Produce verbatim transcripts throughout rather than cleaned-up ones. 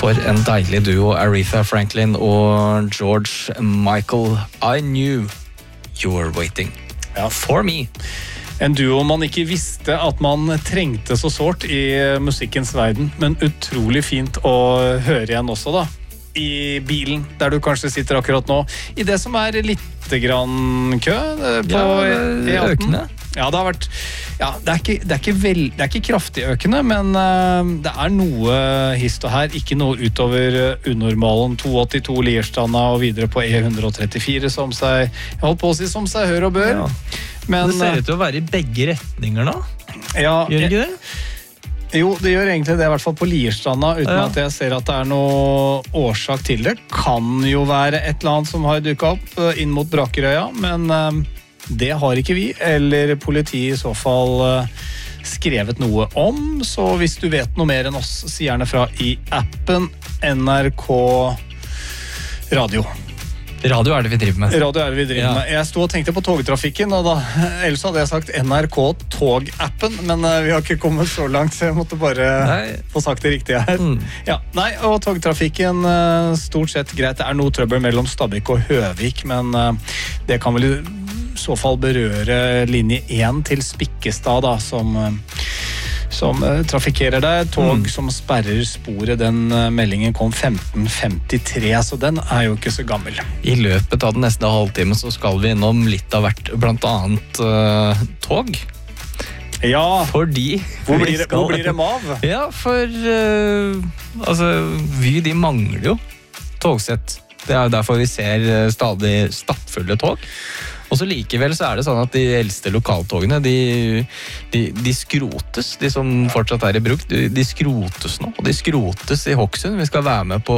For en deilig duo, Aretha Franklin og George Michael. I knew you were waiting ja. for me. En duo man ikke visste at man trengte så sårt i musikkens verden, men utrolig fint å høre igjen også da. I bilen, der du kanskje sitter akkurat nå. I det som er litt grann kø på ja, E atten. Økende. Ja, det har vært ja, det er ikke det er ikke vel, det er ikke kraftig økende, men uh, det er noe hist og her, ikke noe utover uh, unormalen to åttito Lierstranda og videre på E ett trettifire som seg, jeg holdt på å si som seg hør og bør. Ja. Men det ser ut til å være i begge retninger nå. Ja, gjør ikke det? Jo, det gjør egentlig det, i hvert fall på Lierstranda, uten ja. At jeg ser at det er noe årsak til det. Kan jo være et eller annet som har dukket opp uh, inn mot Brakerøya, men uh, det har ikke vi, eller politiet i så fall uh, skrevet noe om, så hvis du vet noe mer enn oss, si gjerne fra i appen N R K Radio. Radio er det vi driver med. Radio er det vi driver ja. Med. Jeg stod og tenkte på togtrafikken, og da, ellers hadde jeg sagt N R K Tog-appen, men uh, vi har ikke kommet så langt, så jeg måtte bare nei. Få sagt det riktige her. Mm. Ja, nei, og togtrafikken uh, stort sett greit. Det er noe trøbbel mellom Stabekk og Høvik, men uh, det kan vel i så fall berøre linje én til Spikkestad, da, som... Uh, som uh, trafikkerer det. Tog mm. som sperrer sporet, den uh, meldingen kom femten femtitre, så den er jo ikke så gammel. I løpet av den neste halvtime så skal vi innom litt av hvert, blant annet uh, tog. Ja, fordi hvor blir det, skal... hvor blir det mav? Ja, for uh, altså, Vy, de mangler jo togsett. Det er jo derfor vi ser stadig stappfulle tog. Og så likevel så er det sånn at de eldste lokaltogene, de, de, de skrotes, de som fortsatt er i bruk, de, de skrotes nå, og de skrotes i Hokksund. Vi skal være med på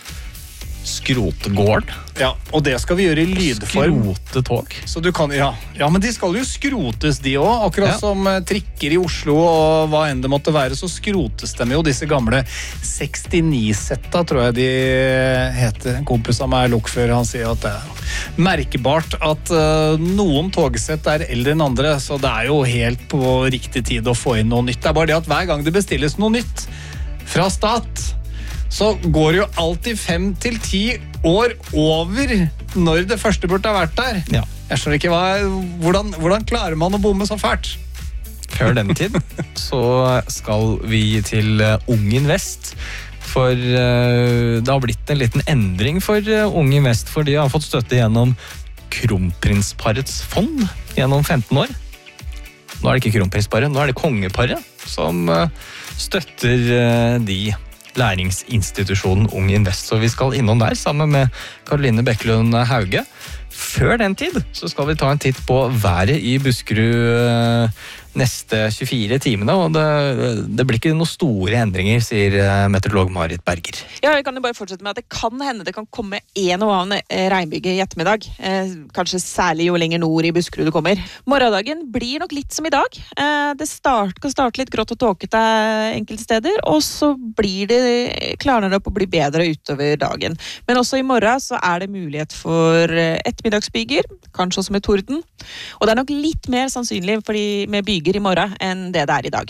skrotegården. Ja, og det skal vi gjøre i lydform. Skrotetog. Så du kan, ja. Ja, men de skal jo skrotes de også, akkurat ja. Som trikker i Oslo og hva enn det måtte være, så skrotes de jo disse gamle sekstini-setta, tror jeg de heter. En kompis av meg er lokfører, han sier at det er merkbart at uh, noen togsett er eldre enn andre, så det er jo helt på riktig tid å få inn noe nytt. Det er bare det at hver gang det bestilles noe nytt fra stat, så går jo alltid fem til ti år over når det første burde ha vært der. Ja. Jeg skjønner ikke hva, hvordan, hvordan klarer man å bomme så fælt? Før den tid så skal vi til Ung Invest, for uh, det har blitt en liten endring for uh, Ung Invest, for de har fått støtte gjennom Kronprinsparets fond gjennom femten år. Nå er det ikke Kronprinsparet, nå er det Kongeparet som uh, støtter uh, de læringsinstitusjonen Ung Invest, så vi skal innom der sammen med Karoline Bekkelund Hauge. Før den tid så skal vi ta en titt på været i Buskerud neste tjuefire timene, og det, det blir ikke noen store endringer, sier meteorolog Marit Berger. Ja, jeg kan jo bare fortsette med at det kan hende det kan komme en og annen regnbyge i ettermiddag, eh, kanskje særlig jo lenger nord i Buskerud du kommer. Morgendagen blir nok litt som i dag. Eh, det start, kan starte litt grått og tåkete enkelte steder, og så blir det, klarner det opp å bli bedre utover dagen. Men også i morgen så er det mulighet for ettermiddagsbyger, kanskje også med torden, og det er nok litt mer sannsynlig fordi med byger i morgen enn det det er i dag.